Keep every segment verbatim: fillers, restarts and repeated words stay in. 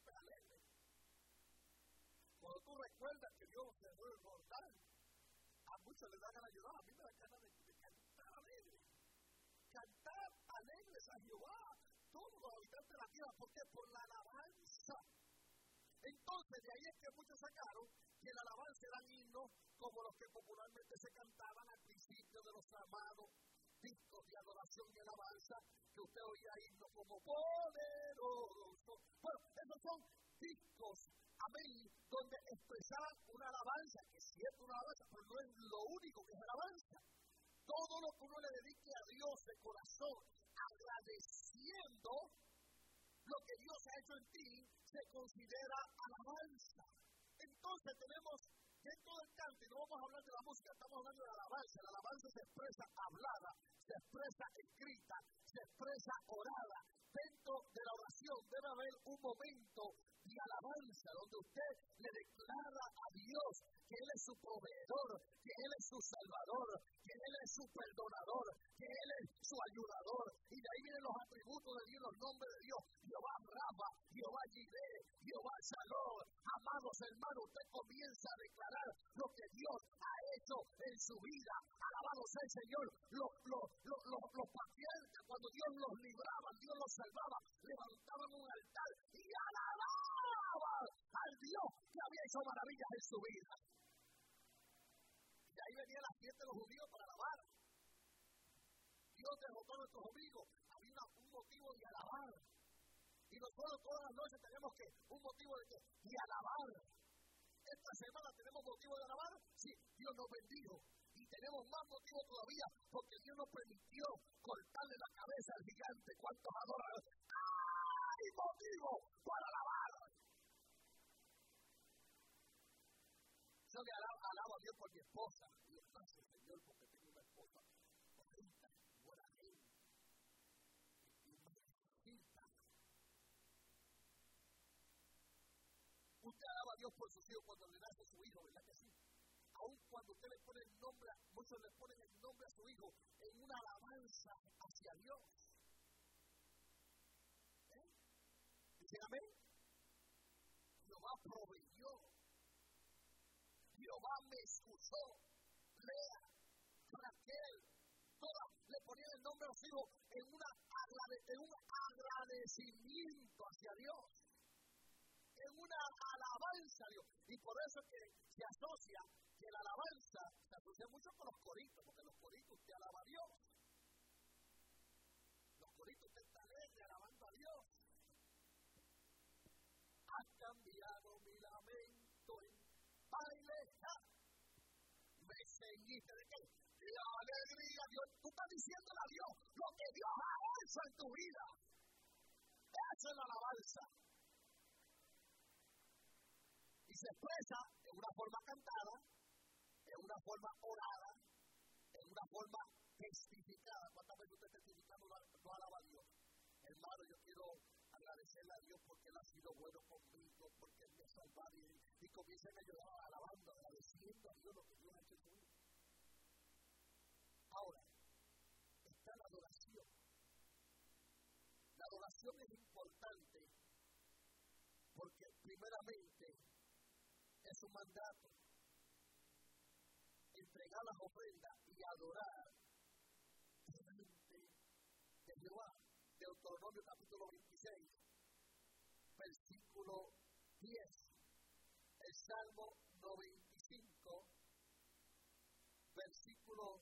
siempre alegre. Cuando tú recuerdas que Dios se debe recordar, a muchos les da ganas de llorar, a mí me da ganas de, de cantar alegre. Cantar alegres a Jehová, todos los habitantes de la tierra, porque por la alabanza. Entonces, de ahí es que muchos sacaron que la alabanza eran himnos como los que popularmente se cantaban al principio de los amados discos de adoración y alabanza, que usted oía himnos como poderoso. Bueno, esos son discos, amén, donde expresaban una alabanza, que sí es una alabanza, pero no es lo único que es alabanza. Todo lo que uno le dedique a Dios de corazón, agradeciendo lo que Dios ha hecho en ti, se considera alabanza. Entonces tenemos dentro del canto, y no vamos a hablar de la música, estamos hablando de la alabanza. La alabanza se expresa hablada, se expresa escrita, se expresa orada. Dentro de la oración debe haber un momento de alabanza, donde usted le declara a Dios que Él es su proveedor, que Él es su salvador, que Él es su perdonador, que Él es su ayudador. Y de ahí vienen los atributos de Dios, los nombres de Dios: Jehová Rafa, Jehová Jireh, Jehová Shalom. Amados hermanos, usted comienza a declarar lo que Dios ha hecho en su vida. Alabado sea el Señor. Los, los, los, los, los patriarcas, cuando Dios los libraba, Dios los salvaba, levantaban un altar y alababan al Dios que había hecho maravillas en su vida. Y ahí venía la fiesta de los judíos para alabar. Dios derrotó a nuestros amigos. Había una, un motivo de alabar. Y nosotros todas las noches tenemos que un motivo de, de alabar. Esta semana tenemos motivo de alabar. Sí, Dios nos bendijo. Y tenemos más motivo todavía, porque Dios nos permitió cortarle la cabeza al gigante. ¿Cuántos adoran? ¡Hay motivo para alabar! Yo le alabo, alabo a Dios por mi esposa. Y gracias, Señor, porque tengo una esposa bonita, buena gente. Y me necesita. Usted alaba a Dios por sus hijos cuando le nace su hijo, ¿verdad que sí? Aún cuando usted le pone el nombre, muchos le ponen el nombre a su hijo en una alabanza hacia Dios. ¿Eh? ¿Dicen amén? Jehová proveyó. Jehová me escuchó. Lea, Raquel, todas le ponían el nombre a los hijos en, una, en un agradecimiento hacia Dios. En una alabanza a Dios. Y por eso es que se asocia que la alabanza se asocia mucho con los coritos, porque los coritos usted alaba a Dios. Los coritos usted está alegre alabando a Dios. Has cambiado mi lamento en baile. Me ceñiste de qué? De alegría, Dios. Tú estás diciéndole a Dios lo que Dios ha hecho en tu vida. Esa es la alabanza. Y se expresa en una forma cantada, en una forma orada, en una forma testificada. ¿Cuántas veces usted testificando no alaba a Dios? Hermano, yo quiero agradecerle a Dios porque Él ha sido bueno conmigo, porque Él me ha salvado, y, y comiencen a llorar alabando, agradeciendo a Dios lo que Dios ha hecho en su vida. Ahora, está la adoración. La adoración es importante porque primeramente es un mandato. Entregar las ofrendas y adorar delante de Jehová. Deuteronomio capítulo veintiséis, versículo diez. El Salmo noventa y cinco, versículo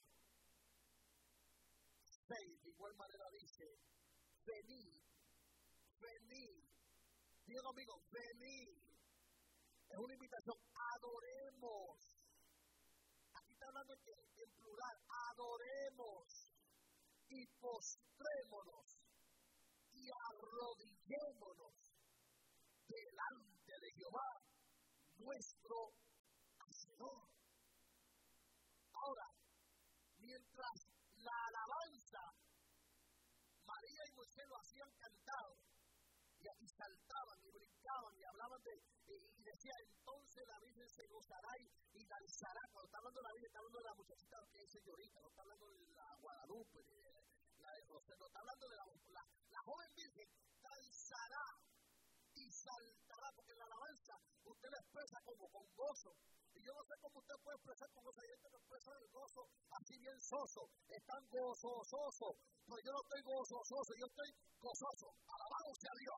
seis. De igual manera dice: venid, venid. Digo amigo, venid. Es una invitación. Adoremos. Aquí está hablando que en plural. Adoremos y postrémonos y arrodillémonos delante de Jehová, nuestro Hacedor. Ahora, mientras la alabanza, María y Moisés lo hacían cantado, y aquí saltaban y brincaban y hablaban de, y, y decía, entonces la Virgen se gozará y, y danzará. Cuando está hablando de la Virgen, está hablando de la muchachita que es señorita, no está hablando de la Guadalupe, de la de José, no está hablando de la, la, la joven Virgen, danzará y exaltará, porque la alabanza usted la expresa como con gozo. Y yo no sé cómo usted puede expresar con gozo. Hay gente que expresa el gozo así bien soso. Están gozosos. Pero yo no estoy gozoso, yo estoy gozoso. Alabado sea Dios.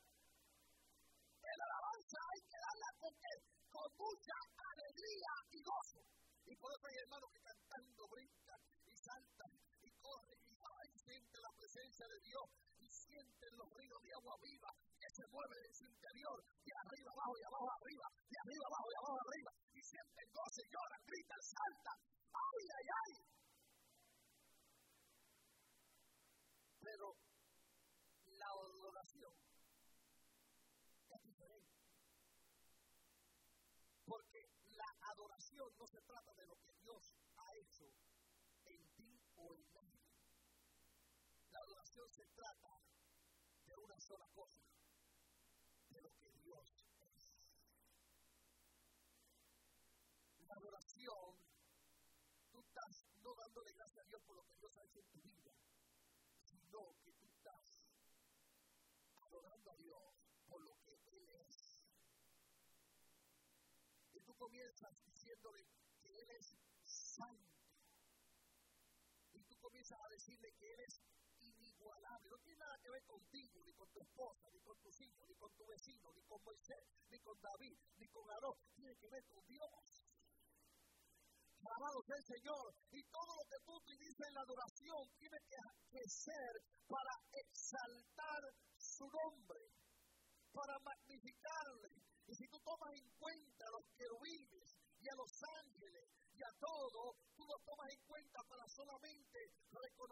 En la alabanza hay que darla con qué? Con mucha alegría y gozo. Y por eso hay hermanos que cantando brincan y saltan y corren y van y sienten la presencia de Dios y sienten los ríos de agua viva que se mueven en su interior, de arriba abajo y abajo arriba, de arriba abajo y abajo arriba, y sienten gozo y lloran, gritan, saltan. ¡Ay, ay, ay! Pero la adoración es diferente. Porque la adoración no se trata de lo que Dios ha hecho en ti o en mí. La adoración se trata de una sola cosa, de lo que Dios es. La adoración, tú estás no dándole gracias a Dios por lo que Dios ha hecho en tu vida, sino que tú estás adorando a Dios por lo que Él es. Y tú comienzas diciéndole que Él es santo. Y tú comienzas a decirle que Él es inigualable. No tiene nada que ver contigo, ni con tu esposa, ni con tus hijos, ni con tu vecino, ni con Moisés, ni con David, ni con Aarón. Tiene que ver con Dios. Alabado sea el Señor. Y todo lo que tú utilices en la adoración tiene que, que ser para exaltar su nombre, para magnificarle. Y si tú tomas en cuenta a los querubines y a los ángeles y a todo, tú los tomas en cuenta para solamente reconocer